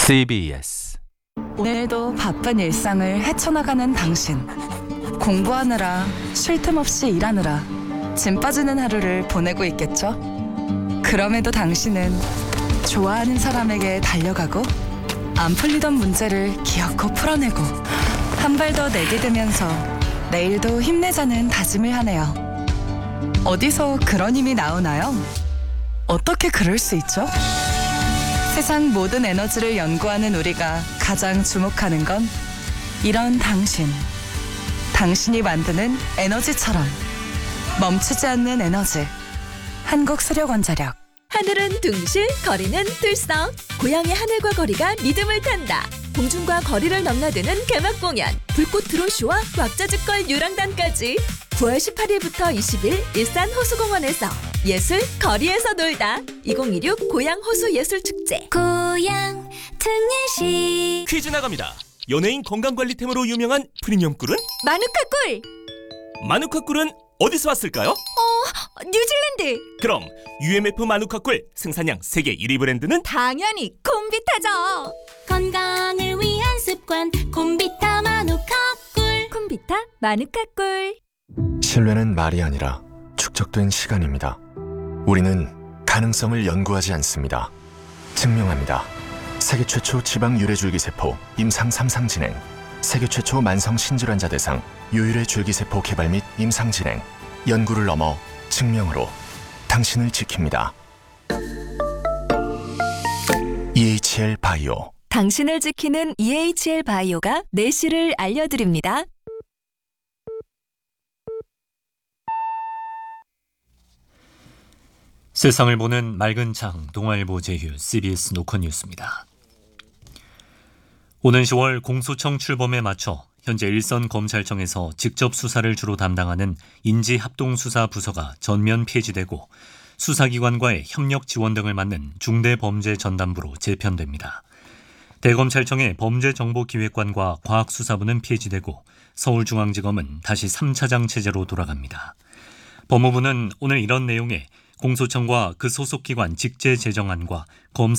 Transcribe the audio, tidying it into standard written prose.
CBS 오늘도 바쁜 일상을 헤쳐나가는 당신. 공부하느라, 쉴 틈 없이 일하느라 짐 빠지는 하루를 보내고 있겠죠? 그럼에도 당신은 좋아하는 사람에게 달려가고 안 풀리던 문제를 기어코 풀어내고 한 발 더 내디디면서 내일도 힘내자는 다짐을 하네요. 어디서 그런 힘이 나오나요? 어떻게 그럴 수 있죠? 세상 모든 에너지를 연구하는 우리가 가장 주목하는 건 이런 당신. 당신이 만드는 에너지처럼 멈추지 않는 에너지. 한국수력원자력. 하늘은 둥실, 거리는 들썩. 고향의 하늘과 거리가 리듬을 탄다. 공중과 거리를 넘나드는 개막 공연. 불꽃 드론쇼와 왁자지껄 유랑단까지 9월 18일부터 20일 일산 호수공원에서 예술 거리에서 놀다. 2016 고향 호수 예술 축제. 고향 특례시 퀴즈 나갑니다. 연예인 건강관리템으로 유명한 프리미엄 꿀은? 마누카 꿀. 마누카 꿀은 어디서 왔을까요? 뉴질랜드. 그럼 UMF 마누카 꿀 생산량 세계 1위 브랜드는? 당연히 콤비타죠. 건강을 위한 습관 콤비타 마누카꿀. 콤비타 마누카 꿀. 신뢰는 말이 아니라 축적된 시간입니다. 우리는 가능성을 연구하지 않습니다. 증명합니다. 세계 최초 지방 유래 줄기세포 임상 3상 진행, 세계 최초 만성 신질환자 대상 유일의 줄기세포 개발 및 임상 진행, 연구를 넘어 증명으로 당신을 지킵니다. EHL 바이오. 당신을 지키는 EHL 바이오가 내실을 알려드립니다. 세상을 보는 맑은 창 동아일보 제휴 CBS 노컷 뉴스입니다. 오는 10월 공소청 출범에 맞춰 현재 일선 검찰청에서 직접 수사를 주로 담당하는 인지합동수사 부서가 전면 폐지되고 수사기관과의 협력 지원 등을 맡는 중대범죄전담부로 재편됩니다. 대검찰청의 범죄정보기획관과 과학수사부는 폐지되고 서울중앙지검은 다시 3차장 체제로 돌아갑니다. 법무부는 오늘 이런 내용의 공소청과 그 소속기관 직제 제정안과 검사